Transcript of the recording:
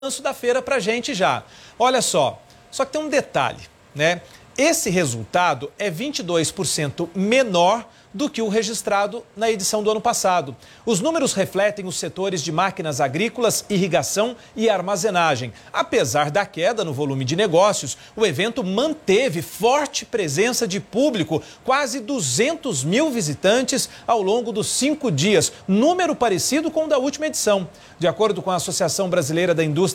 balanço da feira para a gente já. Olha só que tem um detalhe, né? Esse resultado é 22% menor do que o registrado na edição do ano passado. Os números refletem os setores de máquinas agrícolas, irrigação e armazenagem. Apesar da queda no volume de negócios, o evento manteve forte presença de público, quase 200 mil visitantes ao longo dos 5 dias, número parecido com o da última edição. De acordo com a Associação Brasileira da Indústria